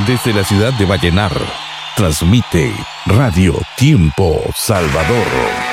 desde la ciudad de Vallenar, transmite Radio Tiempo Salvador.